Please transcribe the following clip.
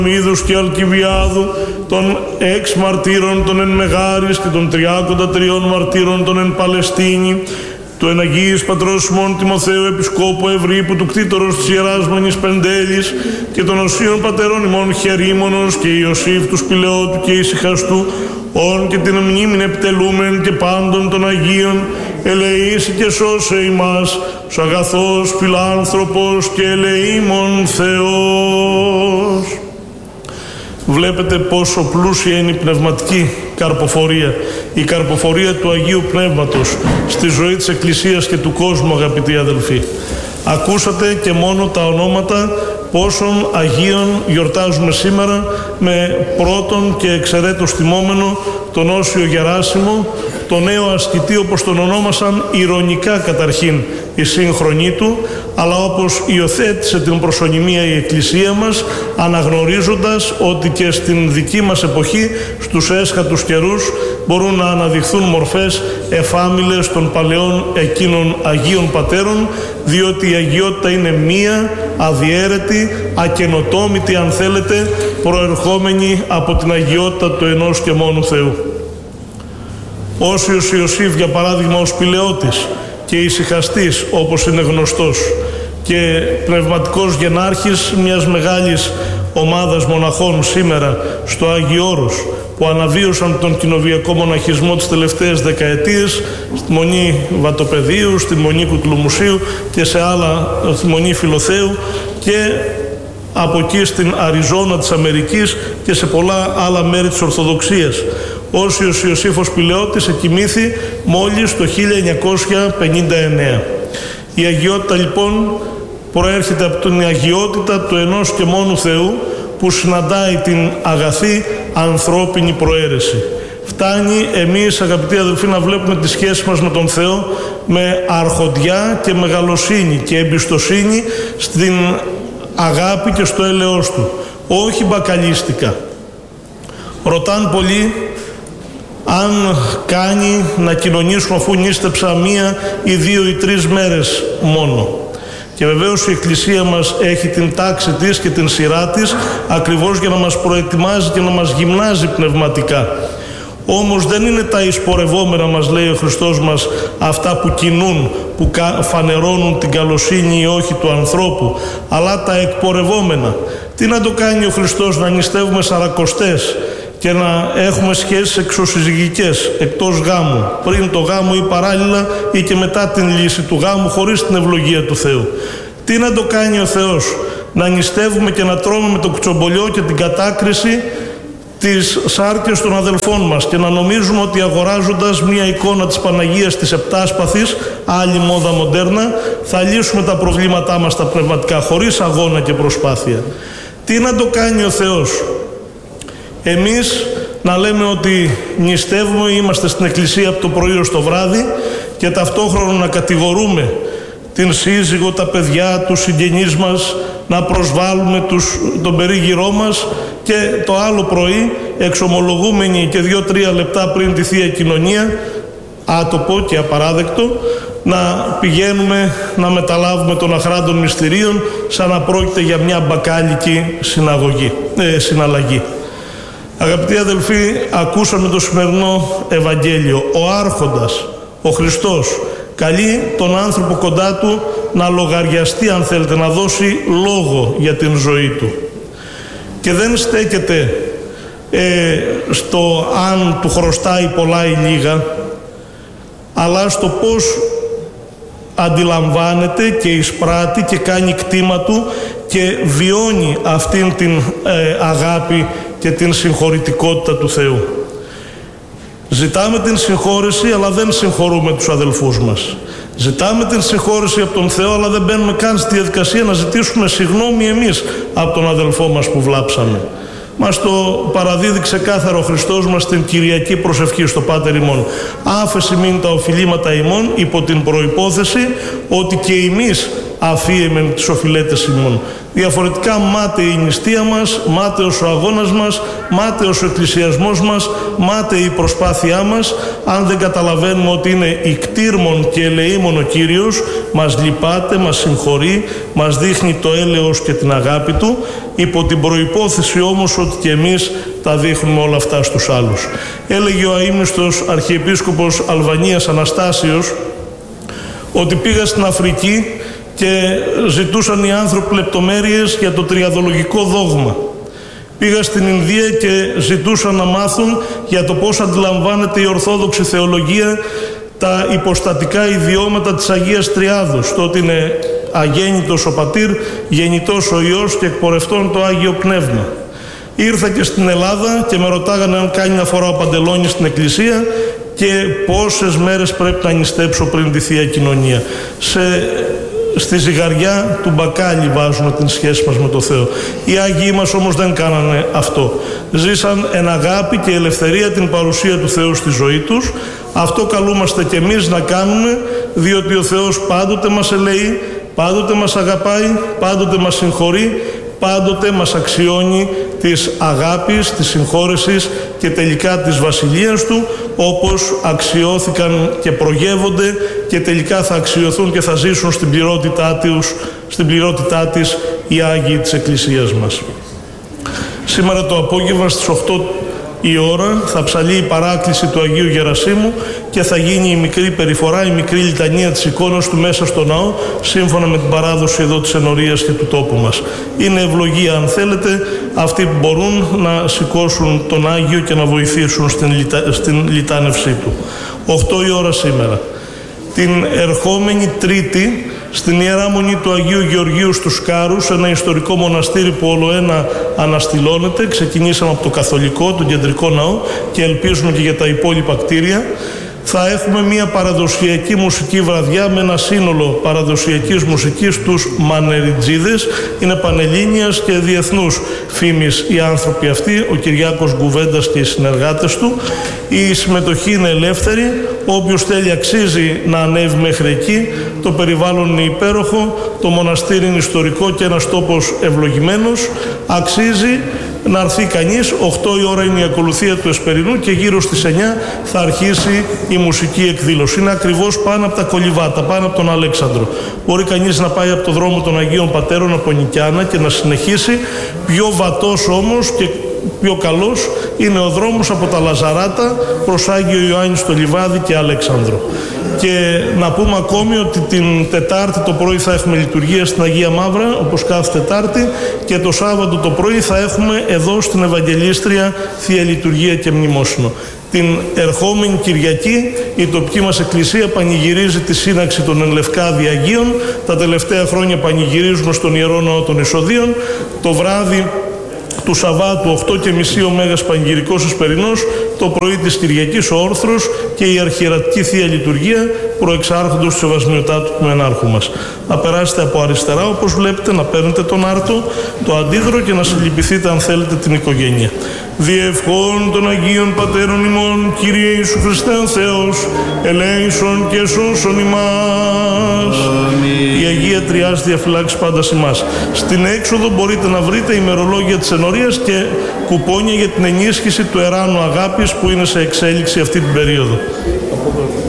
Είδους και Αλκιβιάδου, των 6 μαρτύρων των εν Μεγάρης και των 33 μαρτύρων των εν Παλαιστίνη, του εν Αγίης Πατρός ημών Τιμοθέου Επισκόπου Ευρύπου, του κτήτορος της Ιεράς Μονής Πεντέλης και των οσίων πατερών ημών Χερίμονος και Ιωσήφ του Σπηλαιότου και Ησυχαστού, όν και την μνήμην επιτελούμεν και πάντων των Αγίων, ελεήσει και σώσε ημάς, ο αγαθός φιλάνθρωπος και ελεήμων Θεός. Βλέπετε πόσο πλούσια είναι η πνευματική καρποφορία, η καρποφορία του Αγίου Πνεύματος στη ζωή της Εκκλησίας και του κόσμου, αγαπητοί αδελφοί. Ακούσατε και μόνο τα ονόματα πόσων Αγίων γιορτάζουμε σήμερα, με πρώτον και εξαιρέτως τιμόμενο τον Όσιο Γεράσιμο, τον νέο ασκητή, όπως τον ονόμασαν ηρωνικά καταρχήν οι σύγχρονοι του, αλλά όπως υιοθέτησε την προσωνυμία η Εκκλησία μας, αναγνωρίζοντας ότι και στην δική μας εποχή, στους έσχατους καιρούς, μπορούν να αναδειχθούν μορφές εφάμιλες των παλαιών εκείνων Αγίων Πατέρων, διότι η αγιότητα είναι μία, αδιέρετη, ακενοτόμητη αν θέλετε, προερχόμενη από την αγιότητα του ενός και μόνου Θεού. Όσιος Ιωσήφ, για παράδειγμα, ο Σπηλαιώτης και ησυχαστής, όπως είναι γνωστός, και πνευματικός γενάρχης μιας μεγάλης ομάδας μοναχών σήμερα στο Άγιο Όρος, που αναβίωσαν τον κοινοβιακό μοναχισμό τις τελευταίες δεκαετίες, στη Μονή Βατοπεδίου, στη Μονή Κουτλουμουσίου και σε άλλα, στη Μονή Φιλοθέου, και από εκεί στην Αριζόνα της Αμερικής και σε πολλά άλλα μέρη της Ορθοδοξίας. Όσιος Ιωσήφος Σπηλαιώτης εκοιμήθη μόλις το 1959. Η αγιότητα λοιπόν προέρχεται από την αγιότητα του ενός και μόνου Θεού, που συναντάει την αγαθή ανθρώπινη προαίρεση. Φτάνει εμείς, αγαπητοί αδελφοί, να βλέπουμε τη σχέση μας με τον Θεό με αρχοντιά και μεγαλοσύνη και εμπιστοσύνη στην αγάπη και στο έλεος Του, όχι μπακαλίστικα. Ρωτάν πολλοί αν κάνει να κοινωνήσουμε αφού νήστεψα 1 ή 2 ή 3 μέρες μόνο. Και βεβαίως η Εκκλησία μας έχει την τάξη της και την σειρά της ακριβώς για να μας προετοιμάζει και να μας γυμνάζει πνευματικά. Όμως δεν είναι τα εισπορευόμενα, μας λέει ο Χριστός μας, αυτά που κινούν, που φανερώνουν την καλοσύνη ή όχι του ανθρώπου, αλλά τα εκπορευόμενα. Τι να το κάνει ο Χριστός, να νηστεύουμε σαρακοστές και να έχουμε σχέσεις εξωσυζυγικές εκτός γάμου, πριν το γάμο ή παράλληλα ή και μετά την λύση του γάμου, χωρίς την ευλογία του Θεού? Τι να το κάνει ο Θεός, να νηστεύουμε και να τρώμε με το κουτσομπολιό και την κατάκριση τις σάρκες των αδελφών μας και να νομίζουμε ότι αγοράζοντας μία εικόνα της Παναγίας της Επτάσπαθης, άλλη μόδα μοντέρνα, θα λύσουμε τα προβλήματά μας τα πνευματικά, χωρίς αγώνα και προσπάθεια? Τι να το κάνει ο Θεός, εμείς να λέμε ότι νηστεύουμε, είμαστε στην εκκλησία από το πρωί ως το βράδυ, και ταυτόχρονα να κατηγορούμε την σύζυγο, τα παιδιά, τους συγγενείς μας, να προσβάλλουμε τον περίγυρό μας, και το άλλο πρωί εξομολογούμενοι και 2-3 λεπτά πριν τη Θεία Κοινωνία, άτοπο και απαράδεκτο, να πηγαίνουμε να μεταλάβουμε των αχράντων μυστηρίων σαν να πρόκειται για μια μπακάλικη συναλλαγή. Αγαπητοί αδελφοί, ακούσαμε το σημερινό Ευαγγέλιο. Ο Άρχοντας, ο Χριστός, καλεί τον άνθρωπο κοντά του να λογαριαστεί, αν θέλετε, να δώσει λόγο για την ζωή του. Και δεν στέκεται στο αν του χρωστάει πολλά ή λίγα, αλλά στο πώς αντιλαμβάνεται και εισπράττει και κάνει κτήμα του και βιώνει αυτήν την αγάπη και την συγχωρητικότητα του Θεού. Ζητάμε την συγχώρεση, αλλά δεν συγχωρούμε τους αδελφούς μας. Ζητάμε την συγχώρεση από τον Θεό, αλλά δεν μπαίνουμε καν στη διαδικασία να ζητήσουμε συγγνώμη εμείς από τον αδελφό μας που βλάψαμε. Μας το παραδίδει ξεκάθαρο ο Χριστός μας στην Κυριακή προσευχή στο Πάτερ ημών. Άφεση μην τα οφειλήματα ημών, υπό την προϋπόθεση ότι και εμείς αφίεμεν τις οφειλέτες ημών. Διαφορετικά μάταιη η νηστεία μας, μάταιος ο αγώνας μας, μάταιος ο εκκλησιασμός μας, μάταιη η προσπάθειά μας, αν δεν καταλαβαίνουμε ότι είναι ικτήρμον και ελεήμον ο Κύριος, μας λυπάται, μας συγχωρεί, μας δείχνει το έλεος και την αγάπη Του, υπό την προϋπόθεση όμως ότι και εμείς τα δείχνουμε όλα αυτά στους άλλους. Έλεγε ο αείμνηστος Αρχιεπίσκοπος Αλβανίας Αναστάσιος ότι πήγα στην Αφρική και ζητούσαν οι άνθρωποι λεπτομέρειες για το τριαδολογικό δόγμα. Πήγα στην Ινδία και ζητούσαν να μάθουν για το πώς αντιλαμβάνεται η Ορθόδοξη Θεολογία τα υποστατικά ιδιώματα της Αγίας Τριάδος, το ότι είναι αγέννητος ο Πατήρ, γεννητός ο Υιός και εκπορευτών το Άγιο Πνεύμα. Ήρθα και στην Ελλάδα και με ρωτάγανε αν κάνει να φοράω παντελόνι στην εκκλησία και πόσες μέρες πρέπει να νηστέψω πριν τη Θεία Κοινωνία. Στη ζυγαριά του μπακάλι βάζουμε την σχέση μας με το Θεό. Οι Άγιοι μας όμως δεν κάνανε αυτό. Ζήσαν εν αγάπη και ελευθερία την παρουσία του Θεού στη ζωή τους. Αυτό καλούμαστε και εμείς να κάνουμε, διότι ο Θεός πάντοτε μας ελεεί, πάντοτε μας αγαπάει, πάντοτε μας συγχωρεί, πάντοτε μας αξιώνει της αγάπης, της συγχώρεσης και τελικά της βασιλείας Του, όπως αξιώθηκαν και προγεύονται και τελικά θα αξιωθούν και θα ζήσουν στην πληρότητά της οι Άγιοι της Εκκλησίας μας. Σήμερα το απόγευμα στις 8 η ώρα θα ψαλεί η παράκληση του Αγίου Γερασίμου και θα γίνει η μικρή περιφορά, η μικρή λιτανία της εικόνας του μέσα στο ναό, σύμφωνα με την παράδοση εδώ της ενορίας και του τόπου μας. Είναι ευλογία, αν θέλετε, αυτοί που μπορούν να σηκώσουν τον Άγιο και να βοηθήσουν στην λιτάνευσή του. 8 η ώρα σήμερα. Την ερχόμενη Τρίτη, στην Ιερά Μονή του Αγίου Γεωργίου στους Κάρους, ένα ιστορικό μοναστήρι που ολοένα αναστηλώνεται. Ξεκινήσαμε από το Καθολικό, τον κεντρικό ναό, και ελπίζουμε και για τα υπόλοιπα κτίρια. Θα έχουμε μια παραδοσιακή μουσική βραδιά με ένα σύνολο παραδοσιακής μουσικής, τους Μανεριτζίδες. Είναι πανελλήνιας και διεθνούς φήμης οι άνθρωποι αυτοί, ο Κυριάκος Γκουβέντας και οι συνεργάτες του. Η συμμετοχή είναι ελεύθερη, όποιος θέλει αξίζει να ανέβει μέχρι εκεί. Το περιβάλλον είναι υπέροχο, το μοναστήρι είναι ιστορικό και ένας τόπος ευλογημένος. Αξίζει να έρθει κανείς. 8 η ώρα είναι η ακολουθία του Εσπερινού και γύρω στις 9 θα αρχίσει η μουσική εκδήλωση. Είναι ακριβώς πάνω από τα Κολυβάτα, πάνω από τον Αλέξανδρο. Μπορεί κανείς να πάει από το δρόμο των Αγίων Πατέρων από Νικιάνα και να συνεχίσει. Πιο βατός όμως και πιο καλός είναι ο δρόμος από τα Λαζαράτα προς Άγιο Ιωάννη στο Λιβάδι και Αλέξανδρο. Και να πούμε ακόμη ότι την Τετάρτη το πρωί θα έχουμε λειτουργία στην Αγία Μαύρα, όπως κάθε Τετάρτη, και το Σάββατο το πρωί θα έχουμε εδώ στην Ευαγγελίστρια Θεία Λειτουργία και Μνημόσυνο. Την ερχόμενη Κυριακή η τοπική μας εκκλησία πανηγυρίζει τη σύναξη των Ενλευκάδη Αγίων. Τα τελευταία χρόνια πανηγυρίζουμε στον Ιερό Ναό των Εισοδείων. Το βράδυ του Σαββάτου 8:30 ο Μέγας Πανηγυρικός Εσπερινός, το πρωί της Κυριακής ο Όρθρος και η Αρχιερατική Θεία Λειτουργία προεξάρχοντος του Σεβασμιωτάτου του Μενάρχου μας. Να περάσετε από αριστερά, όπως βλέπετε, να παίρνετε τον άρτο, το αντίδρο και να συλληπιθείτε αν θέλετε την οικογένεια. Διευχών των Αγίων Πατέρων ημών, Κύριε Ιησού Χριστέ ο Θεός, ελέησον και σώσον ημάς. Η Αγία Τριάς διαφυλάξει πάντα σε εμάς. Στην έξοδο μπορείτε να βρείτε ημερολόγια της ενορίας και κουπόνια για την ενίσχυση του εράνου αγάπης που είναι σε εξέλιξη αυτή την περίοδο.